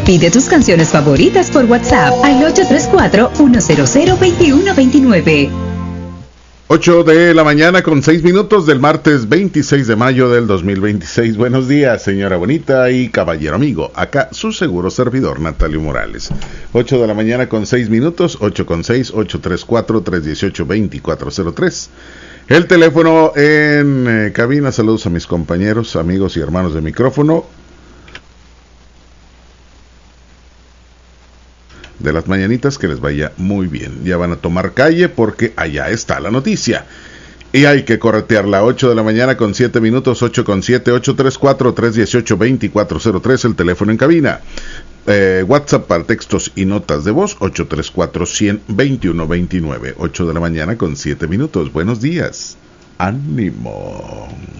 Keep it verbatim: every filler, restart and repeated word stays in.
Pide tus canciones favoritas por WhatsApp al ocho tres cuatro, uno cero cero, dos uno dos nueve. ocho de la mañana con seis minutos del martes veintiséis de mayo del dos mil veintiséis. Buenos días, señora bonita y caballero amigo. Acá su seguro servidor, Natalio Morales. ocho de la mañana con seis minutos, ocho con seis, ocho tres cuatro, tres uno ocho, dos cuatro cero tres. El teléfono en eh, cabina. Saludos a mis compañeros, amigos y hermanos de micrófono de las mañanitas, que les vaya muy bien. Ya van a tomar calle porque allá está la noticia. Y hay que corretearla. ocho de la mañana con siete minutos, ocho con siete, ocho tres cuatro, tres uno ocho, dos cuatro cero tres, el teléfono en cabina. Eh, WhatsApp para textos y notas de voz, ocho tres cuatro, cien, veintiuno veintinueve. ocho de la mañana con siete minutos. Buenos días. Ánimo.